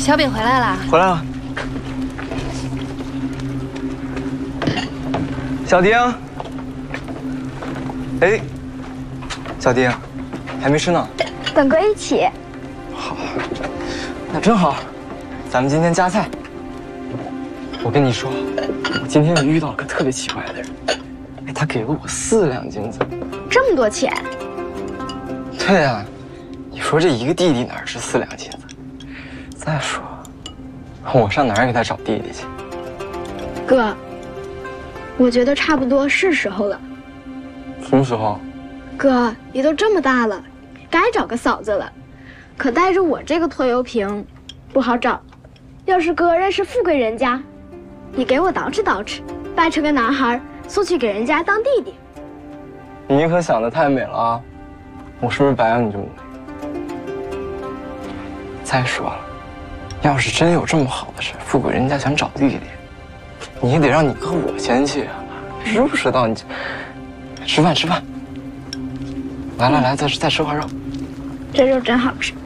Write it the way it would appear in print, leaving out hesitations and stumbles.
小饼回来了。 回来了。小丁，哎，小丁，还没吃呢。 等哥一起。 好，那正好，咱们今天加菜。我跟你说，我今天遇到了个特别奇怪的人，哎，他给了我4两金子。 这么多钱？ 对啊，你说这一个弟弟哪值4两金子？再说，我上哪儿给他找弟弟去？ 哥，我觉得差不多是时候了。 什么时候？ 哥，你都这么大了，该找个嫂子了。可带着我这个拖油瓶，不好找。要是哥认识富贵人家，你给我捯饬捯饬，掰成个男孩送去给人家当弟弟。 你可想得太美了啊！我是不是白养你这么美？再说了，要是真有这么好的事，富贵人家想找弟弟，你也得让你哥我先去啊，知不知道？你吃饭吃饭。来，再吃块肉。 这肉真好吃。